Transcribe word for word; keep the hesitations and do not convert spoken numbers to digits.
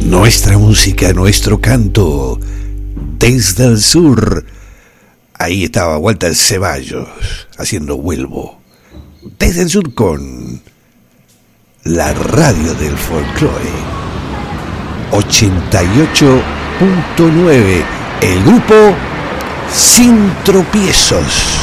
Nuestra música, nuestro canto, desde el sur. Ahí estaba Walter Ceballos haciendo Vuelvo. Desde el sur con la radio del folclore. ochenta y ocho punto nueve. El grupo Sin Tropiezos.